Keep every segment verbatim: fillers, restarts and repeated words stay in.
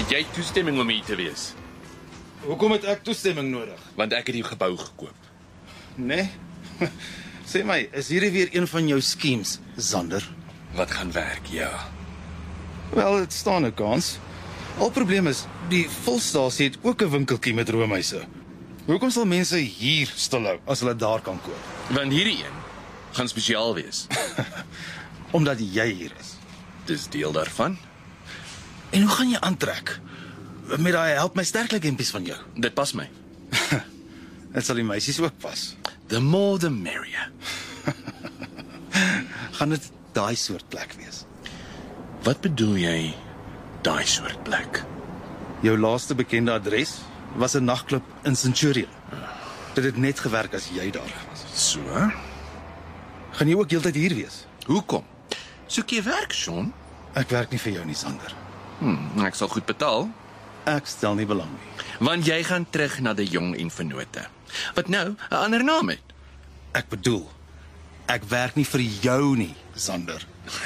Het jy toestemming om hier te wees? Hoekom het ek toestemming nodig? Want ek het die gebou gekoop. Nee? Sê my, is hierdie weer een van jou schemes, Zander? Wat gaan werk, ja. Wel, dit staan 'n kans. Al probleem is, die volstasie het ook 'n winkeltjie met roomhuise. Hoekom sal mense hier stilhou as hulle daar kan koop? Want hierdie een gaan spesiaal wees. Omdat jy hier is. Dis deel daarvan. En hoe gaan jy aantrek? Met daai help my sterklik hempies van jou. Dit pas my. Dit sal die meisies ook pas. The more the merrier. Gaan dit daai soort plek wees? Wat bedoel jy, daai soort plek? Jou laaste bekende adres was 'n nagklub in Centurion. Dit het net gewerk as jy daar was. So? Gaan jy ook heeltyd hier wees? Hoekom? Soek jy werk, Sean? Ek werk nie vir jou nie, Sander. Hmm, ek sal goed betaal. Ek stel nie belang nie. Want jy gaan terug na die Jong en Vennote. Wat nou 'n ander naam het. Ek bedoel, ek werk nie vir jou nie, Sander.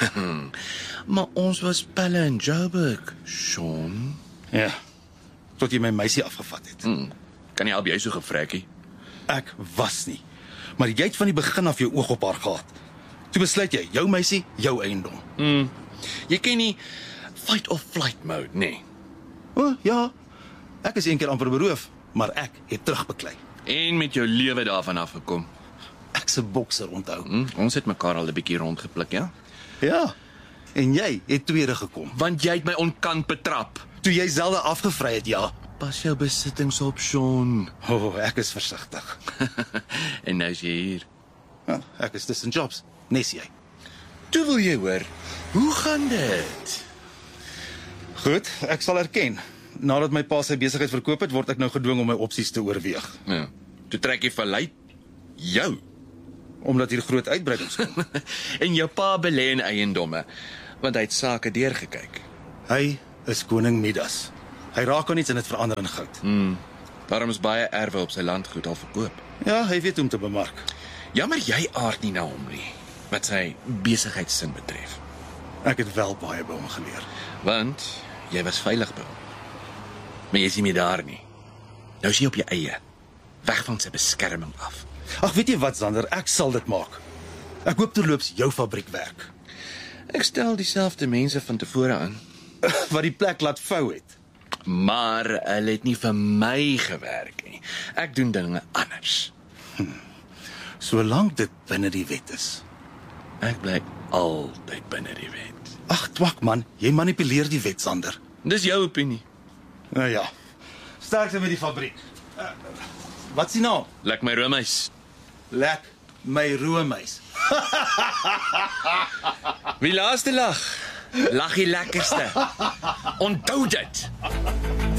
Maar ons was pelle in Joburg, Sean. Ja, tot jy my meisie afgevat het. Hmm, kan jy al by jou so gevrekkie? Ek was nie. Maar jy het van die begin af jou oog op haar gehad. Toe besluit jy, jou meisie, jou eiendom. Hmm, jy ken nie fight or flight mode, nee. O, oh, ja. Ek is een keer amper beroof, maar ek het terugbeklei. En met jou lewe daarvan afgekom. Ek's 'n bokser, onthou. Hmm, ons het mekaar al 'n bietjie rondgepluk, ja? Ja. En jy het tweede gekom. Want jy het my onkant betrap. Toe jy Zelda afgevry het, ja. Pas jou besittings op, Sean. O, oh, ek is versigtig. En nou is jy hier. Ja, ek is tussen jobs. Nes jy. Toe wil jy hoor, hoe gaan dit? Goed, ek sal erken. Nadat my pa sy besigheid verkoop het, word ek nou gedwing om my opsies te oorweeg. Ja. Toe trek jy verlei jou. Omdat hier groot uitbreidings kom. En jou pa belê in eiendomme, want hy het sake deurgekyk. Hy is koning Midas. Hy raak aan iets en dit verander in goud. Hmm. Daarom is baie erwe op sy landgoed al verkoop. Ja, hy weet hoe om te bemark. Jammer jy aard nie na hom nie, wat sy besigheidsin betref. Ek het wel baie by hom geleer. Want jy was veilig by hom. Maar jy is nie meer daar nie. Nou is jy op jou eie, weg van sy beskerming af. Ag, weet jy wat, Zander, ek sal dit maak. Ek hoop terloops jou fabriek werk. Ek stel dieselfde mense van tevore aan. Wat die plek laat vou het. Maar hulle het nie vir my gewerk nie. Ek doen dinge anders. Solank dit binne die wet is. Ek bly altyd binne die wet. Ag, twak man, jy manipuleer die wet, Zander. Dis jou opinie. Nou ja, sterkte met die fabriek. Uh, wat is die naam? Lek my roomys. Lek my roomys. Wie laaste lag? Lag die lekkerste. Onthou dit.